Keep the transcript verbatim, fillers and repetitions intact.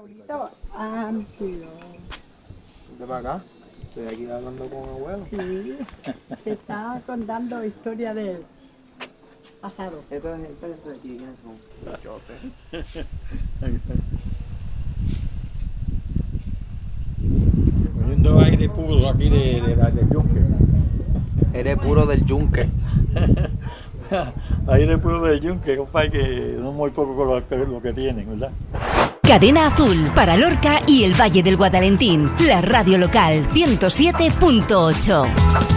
Raulito, amplio. ¿De para acá? Estoy aquí hablando con abuelo. Sí, te estaba contando historia del pasado. Esta gente de aquí, ¿quiénes son? Bichotes. Poniendo aire puro aquí de, de, de, del yunque. Eres puro del yunque. Aire puro del yunque, compadre, que no muy poco con lo que, lo que tienen, ¿verdad? Cadena Azul para Lorca y el Valle del Guadalentín. La radio local ciento siete punto ocho.